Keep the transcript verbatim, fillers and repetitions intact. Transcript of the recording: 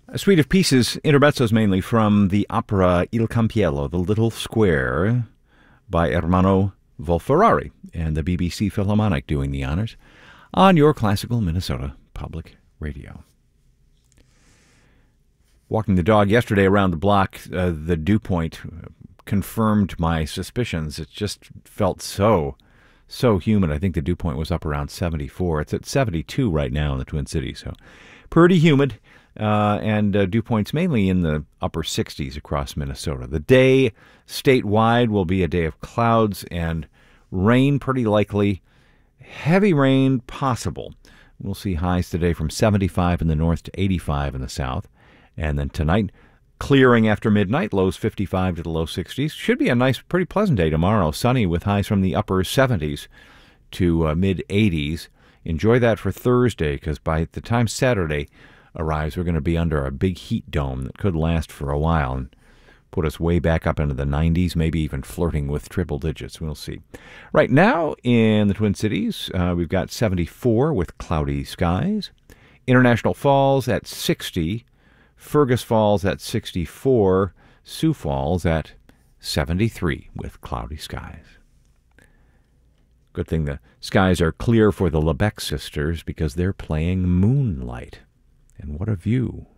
A suite of pieces, intermezzos mainly, from the opera Il Campiello, The Little Square, by Ermanno Wolf-Ferrari, and the B B C Philharmonic doing the honors on your classical Minnesota Public Radio. Walking the dog yesterday around the block, uh, the dew point confirmed my suspicions. It just felt so, so humid. I think the dew point was up around seventy-four. It's at seventy-two right now in the Twin Cities, so pretty humid. Uh, and uh, dew points mainly in the upper sixties across Minnesota. The day statewide will be a day of clouds and rain, pretty likely. Heavy rain possible. We'll see highs today from seventy-five in the north to eighty-five in the south. And then tonight, clearing after midnight, lows fifty-five to the low sixties. Should be a nice, pretty pleasant day tomorrow. Sunny with highs from the upper seventies to uh, mid eighties. Enjoy that for Thursday, because by the time Saturday arrives, we're going to be under a big heat dome that could last for a while and put us way back up into the nineties, maybe even flirting with triple digits. We'll see. Right now in the Twin Cities, uh, we've got seventy-four with cloudy skies. International Falls at sixty. Fergus Falls at sixty-four. Sioux Falls at seventy-three with cloudy skies. Good thing the skies are clear for the Lebec sisters because they're playing Moonlight. And what a view